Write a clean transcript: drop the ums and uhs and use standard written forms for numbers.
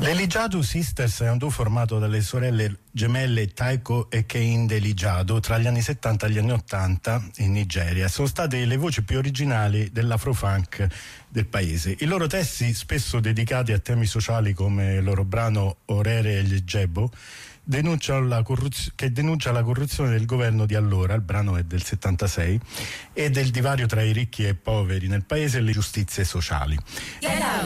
L'Elijado Sisters è un duo formato dalle sorelle gemelle Taiko e Kehinde Elijado tra gli anni 70 e gli anni 80 in Nigeria. Sono state le voci più originali dell'afrofunk del paese. I loro testi, spesso dedicati a temi sociali come il loro brano Orere e gli Jebo, denuncia la corruzione del governo di allora, il brano è del 76, e del divario tra i ricchi e i poveri nel paese e le giustizie sociali.